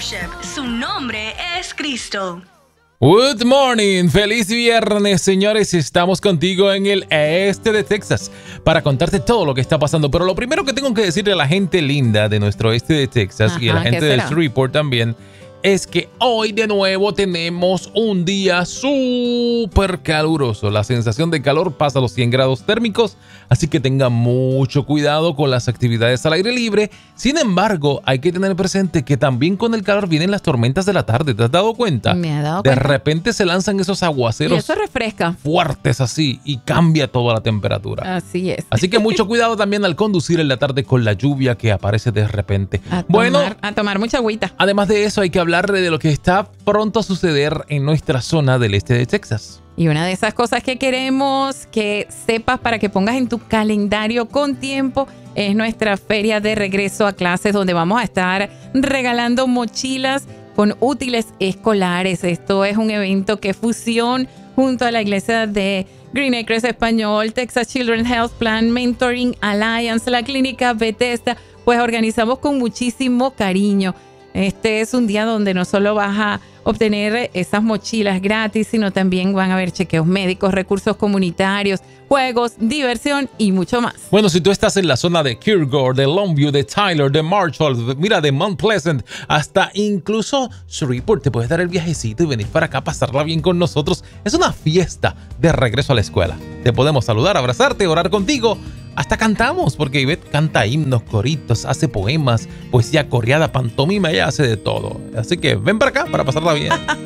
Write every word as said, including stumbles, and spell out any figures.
Worship. Su nombre es Cristo. Good morning, feliz viernes, señores. Estamos contigo en el este de Texas para contarte todo lo que está pasando. Pero lo primero que tengo que decirle a la gente linda de nuestro este de Texas, ajá, y a la gente del Shreveport también, es que hoy de nuevo tenemos un día súper caluroso. La sensación de calor pasa a los cien grados térmicos, así que tengan mucho cuidado con las actividades al aire libre. Sin embargo, hay que tener presente que también con el calor vienen las tormentas de la tarde. ¿Te has dado cuenta? Me he dado de cuenta. repente se lanzan esos aguaceros. Y eso refresca. Fuertes así y cambia toda la temperatura. Así es. Así que mucho cuidado también al conducir en la tarde con la lluvia que aparece de repente. A tomar, bueno, a tomar mucha agüita. Además de eso, hay que hablar de lo que está pronto a suceder en nuestra zona del este de Texas. Y una de esas cosas que queremos que sepas para que pongas en tu calendario con tiempo es nuestra feria de regreso a clases, donde vamos a estar regalando mochilas con útiles escolares. Esto es un evento que fusión junto a la iglesia de Green Acres Español, Texas Children's Health Plan, Mentoring Alliance, la clínica Bethesda, pues organizamos con muchísimo cariño. Este es un día donde no solo vas a obtener esas mochilas gratis, sino también van a haber chequeos médicos, recursos comunitarios, juegos, diversión y mucho más. Bueno, si tú estás en la zona de Kilgore, de Longview, de Tyler, de Marshall, mira, de Mount Pleasant, hasta incluso Shreveport, te puedes dar el viajecito y venir para acá a pasarla bien con nosotros. Es una fiesta de regreso a la escuela. Te podemos saludar, abrazarte, orar contigo. Hasta cantamos, porque Ivette canta himnos, coritos, hace poemas, poesía coreada, pantomima, ella hace de todo. Así que ven para acá para pasarla bien.